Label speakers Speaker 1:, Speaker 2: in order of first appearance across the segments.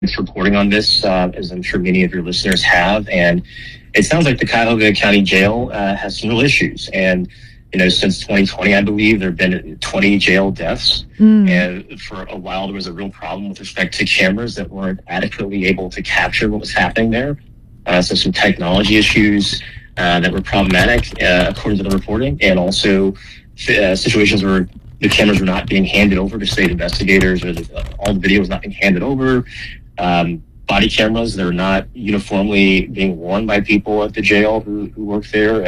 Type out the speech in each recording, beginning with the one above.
Speaker 1: reporting on this, as I'm sure many of your listeners have, and it sounds like the Cuyahoga County Jail has some real issues. And since 2020, I believe there have been 20 jail deaths, and for a while there was a real problem with respect to cameras that weren't adequately able to capture what was happening there. So some technology issues that were problematic, according to the reporting, and also situations where the cameras were not being handed over to state investigators, or all the video was not being handed over. Body cameras that are not uniformly being worn by people at the jail who work there.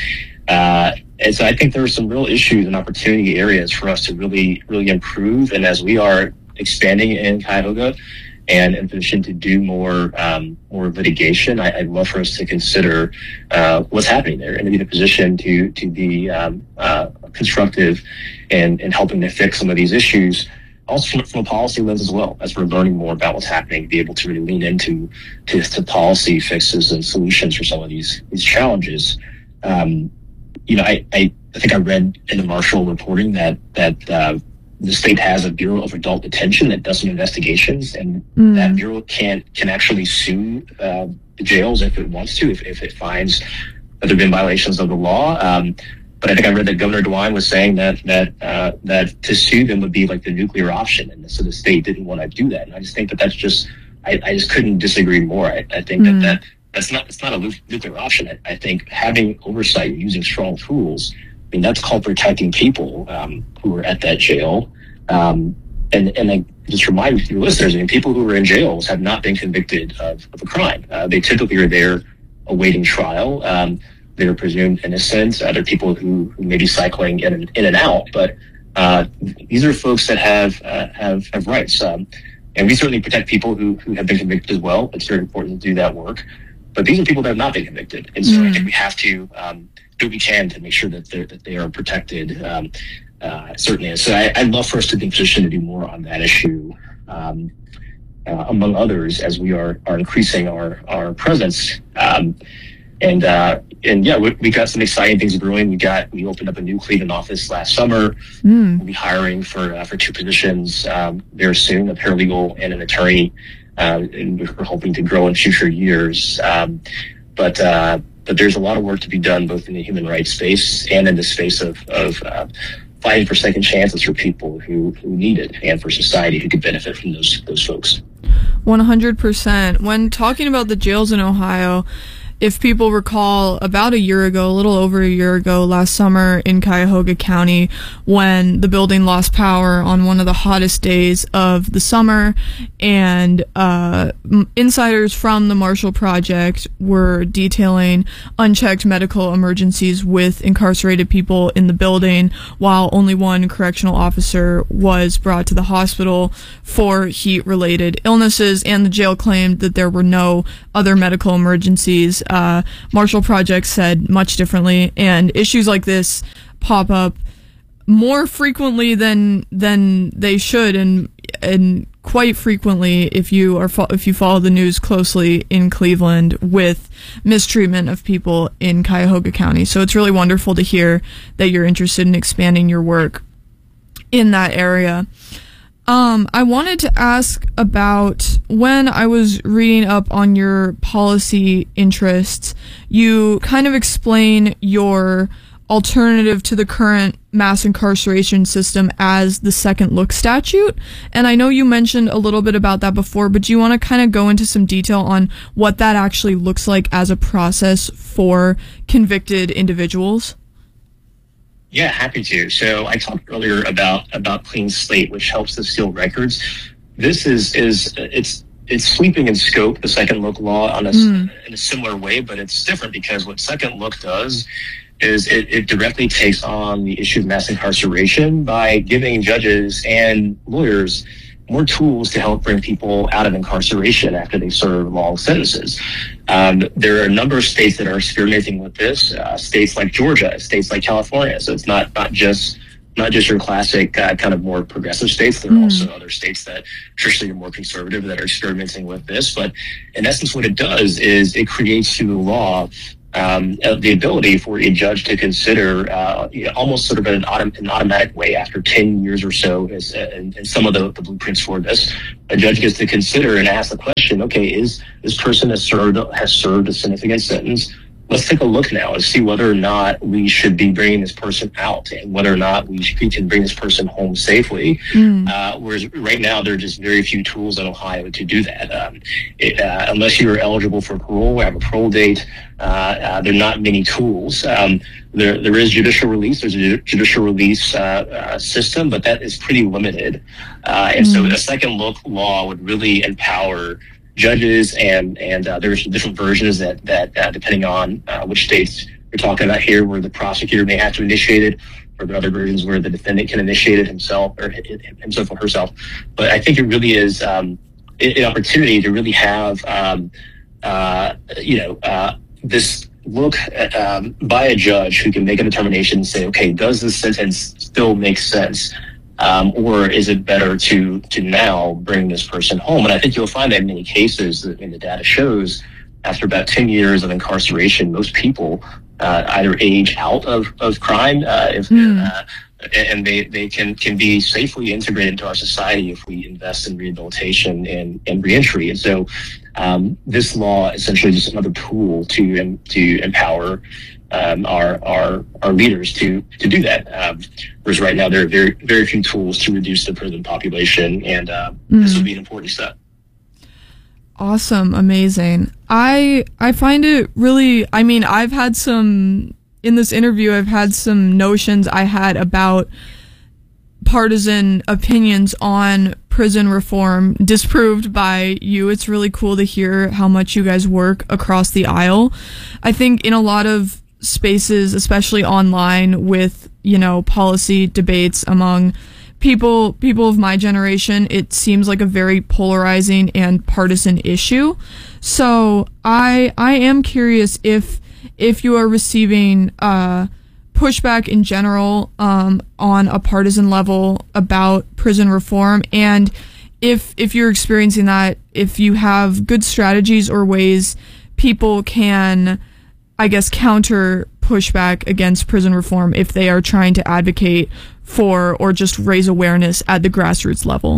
Speaker 1: And so I think there are some real issues and opportunity areas for us to really, really improve. And as we are expanding in Cuyahoga and in position to do more litigation, I'd love for us to consider what's happening there and to be in a position to be constructive in helping to fix some of these issues. Also from a policy lens as well, as we're learning more about what's happening, be able to really lean into to policy fixes and solutions for some of these challenges. I think I read in the Marshall reporting that the state has a Bureau of Adult Detention that does some investigations, and that bureau can actually sue the jails if it wants to, if it finds that there have been violations of the law. But I think I read that Governor DeWine was saying that to sue them would be like the nuclear option, and so the state didn't want to do that. And I just think that's just I just couldn't disagree more. I think it's not a nuclear option. I think having oversight and using strong tools, that's called protecting people who are at that jail. And I just remind your listeners, people who are in jails have not been convicted of a crime. They typically are there awaiting trial. They're presumed innocent. There are people who may be cycling in and out, but these are folks that have rights. And we certainly protect people who have been convicted as well. It's very important to do that work. But these are people that have not been convicted. And so I think we have to do what we can to make sure that they are protected, certainly. And so I'd love for us to be in position to do more on that issue, among others, as we are increasing our presence. And yeah, we got some exciting things brewing. We opened up a new Cleveland office last summer. We'll be hiring for 2 positions very soon, a paralegal and an attorney. And we're hoping to grow in future years. But there's a lot of work to be done, both in the human rights space and in the space of fighting for second chances for people who need it, and for society who could benefit from those folks.
Speaker 2: 100%. When talking about the jails in Ohio, if people recall, about a year ago, a little over a year ago, last summer in Cuyahoga County, when the building lost power on one of the hottest days of the summer, and insiders from the Marshall Project were detailing unchecked medical emergencies with incarcerated people in the building, while only one correctional officer was brought to the hospital for heat-related illnesses, and the jail claimed that there were no other medical emergencies. Marshall Project said much differently, and issues like this pop up more frequently than they should, and quite frequently if you follow the news closely in Cleveland, with mistreatment of people in Cuyahoga County. So it's really wonderful to hear that you're interested in expanding your work in that area. I wanted to ask about, when I was reading up on your policy interests, you kind of explain your alternative to the current mass incarceration system as the Second Look statute. And I know you mentioned a little bit about that before, but do you want to kind of go into some detail on what that actually looks like as a process for convicted individuals?
Speaker 1: Yeah, happy to. So I talked earlier about Clean Slate, which helps to seal records. This it's sweeping in scope, the Second Look law, in a similar way, but it's different because what Second Look does is it directly takes on the issue of mass incarceration by giving judges and lawyers more tools to help bring people out of incarceration after they serve long sentences. There are a number of states that are experimenting with this, states like Georgia, states like California. So it's not just your classic kind of more progressive states. There are also other states that traditionally are more conservative that are experimenting with this. But in essence, what it does is it creates through the law the ability for a judge to consider almost sort of in an automatic way after 10 years or so, and some of the blueprints for this, a judge gets to consider and ask the question, okay, is this person has served a significant sentence? Let's take a look now and see whether or not we should be bringing this person out and whether or not we can bring this person home safely. Whereas right now, there are just very few tools in Ohio to do that. Unless you're eligible for parole or have a parole date, there are not many tools. There is judicial release. There's a judicial release system, but that is pretty limited. And so a second look law would really empower judges, and there's different versions that depending on which states you're talking about here, where the prosecutor may have to initiate it, or there are other versions where the defendant can initiate it himself or herself. But I think it really is an opportunity to really have this look at, by a judge who can make a determination and say, okay, does this sentence still make sense? Or is it better to now bring this person home? And I think you'll find that in many cases, and the data shows, after about 10 years of incarceration, most people either age out of crime, and they can be safely integrated into our society if we invest in rehabilitation and reentry. And so this law essentially is just another tool to empower our leaders to do that. Whereas right now there are very, very few tools to reduce the prison population, and this would be an important step.
Speaker 2: Awesome. Amazing. I find it really, I mean, I've had some, in this interview, I've had some notions I had about partisan opinions on prison reform disproved by you. It's really cool to hear how much you guys work across the aisle. I think in a lot of spaces, especially online, with, policy debates among people of my generation, it seems like a very polarizing and partisan issue. So I am curious if you are receiving pushback in general on a partisan level about prison reform, and if you're experiencing that, if you have good strategies or ways people can, I guess, counter pushback against prison reform if they are trying to advocate for or just raise awareness at the grassroots level.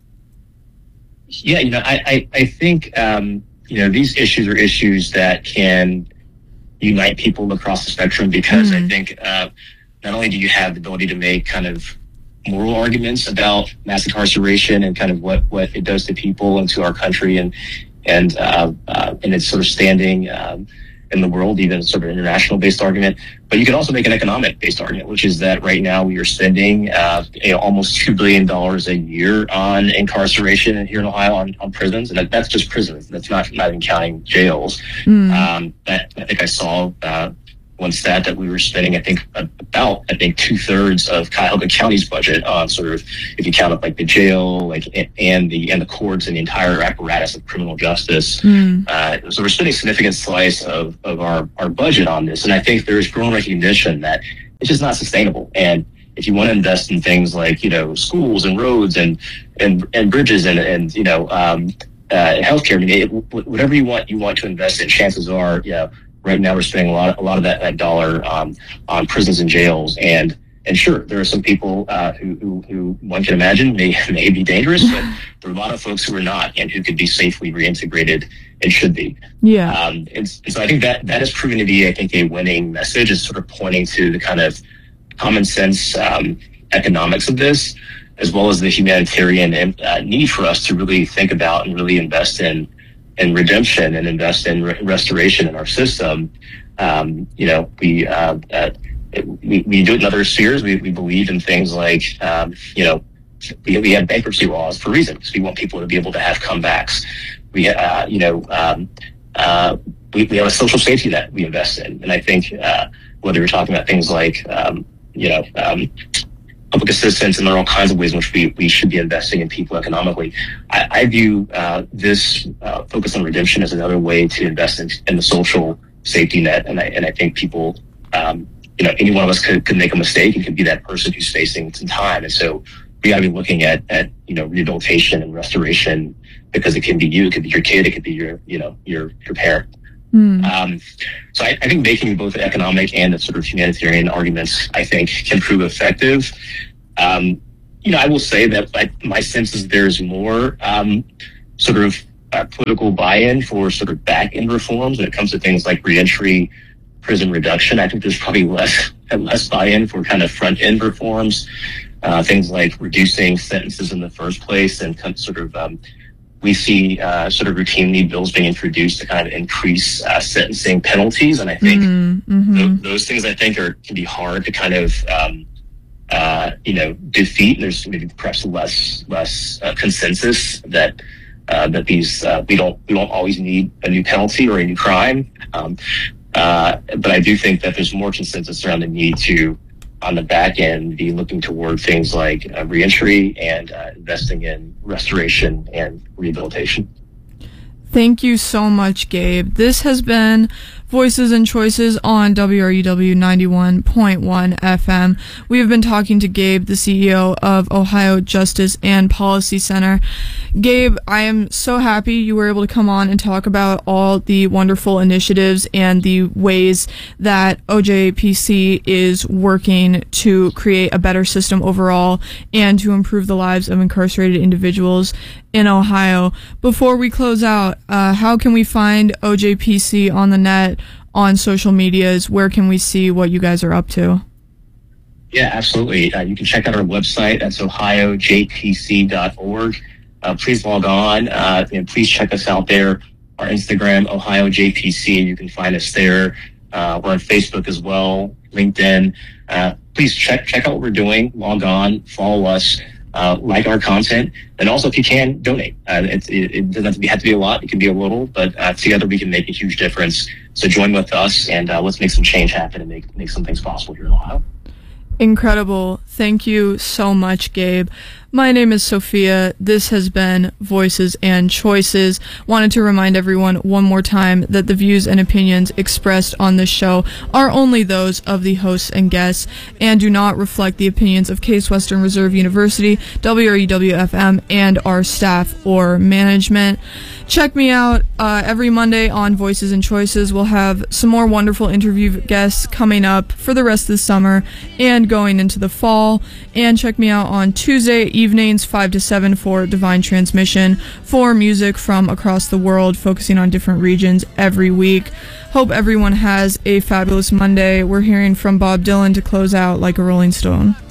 Speaker 1: Yeah, I think these issues are issues that can unite people across the spectrum, because I think not only do you have the ability to make kind of moral arguments about mass incarceration and kind of what it does to people and to our country and its sort of standing in the world, even sort of an international based argument, but you can also make an economic based argument, which is that right now we are spending almost $2 billion a year on incarceration here in Ohio on prisons, and that's just prisons. That's not even counting jails. I think I saw one stat that we were spending, I think 2/3 of Cuyahoga County's budget on sort of, if you count up like the jail, and the courts and the entire apparatus of criminal justice. So we're spending a significant slice of our budget on this, and I think there's growing recognition that it's just not sustainable. And if you want to invest in things like schools and roads and bridges and healthcare, I mean, whatever you want to invest in, chances are, right now we're spending a lot of that dollar on prisons and jails, and sure, there are some people who one can imagine may be dangerous, but there are a lot of folks who are not and who could be safely reintegrated and should be.
Speaker 2: Yeah.
Speaker 1: And so I think that is proving to be, I think, a winning message. Is sort of pointing to the kind of common sense economics of this, as well as the humanitarian need for us to really think about and really invest in redemption and invest in restoration in our system. We do it in other spheres. We believe in things like, we have bankruptcy laws for reasons. We want people to be able to have comebacks. We have a social safety net we invest in. And I think, whether you're talking about things like, public assistance, and there are all kinds of ways in which we should be investing in people economically. I view this focus on redemption as another way to invest in the social safety net, and I think people, any one of us could make a mistake and could be that person who's facing some time, and so we got to be looking at rehabilitation and restoration, because it can be you, it could be your kid, it could be your parent. So I think making both the economic and the sort of humanitarian arguments, I think, can prove effective. I will say that my sense is there's more sort of political buy-in for sort of back-end reforms when it comes to things like reentry, prison reduction. I think there's probably less buy-in for kind of front-end reforms, things like reducing sentences in the first place, and sort of we see sort of routinely bills being introduced to kind of increase sentencing penalties, and I think those things I think can be hard to kind of defeat. There's maybe perhaps less consensus that these we don't always need a new penalty or a new crime, but I do think that there's more consensus around the need to, on the back end, be looking toward things like reentry and investing in restoration and rehabilitation.
Speaker 2: Thank you so much, Gabe. This has been Voices and Choices on WRUW 91.1 FM. We have been talking to Gabe, the CEO of Ohio Justice and Policy Center. Gabe, I am so happy you were able to come on and talk about all the wonderful initiatives and the ways that OJPC is working to create a better system overall and to improve the lives of incarcerated individuals in Ohio. Before we close out, how can we find OJPC on the net, on social medias? Where can we see what you guys are up to?
Speaker 1: Yeah, absolutely. You can check out our website. That's ohiojpc.org. Please log on and please check us out there. Our Instagram, OhioJPC, you can find us there. We're on Facebook as well, LinkedIn. Please check out what we're doing. Log on, follow us. Like our content, and also if you can, donate. It doesn't have to be a lot; it can be a little, but together we can make a huge difference. So join with us, and let's make some change happen and make some things possible here in Ohio.
Speaker 2: Incredible. Thank you so much, Gabe. My name is Sophia. This has been Voices and Choices. Wanted to remind everyone one more time that the views and opinions expressed on this show are only those of the hosts and guests and do not reflect the opinions of Case Western Reserve University, WRUW-FM, and our staff or management. Check me out every Monday on Voices and Choices. We'll have some more wonderful interview guests coming up for the rest of the summer and going into the fall. And check me out on Tuesday evenings 5 to 7 for Divine Transmission for music from across the world, focusing on different regions every week. Hope everyone has a fabulous Monday. We're hearing from Bob Dylan to close out Like a Rolling Stone.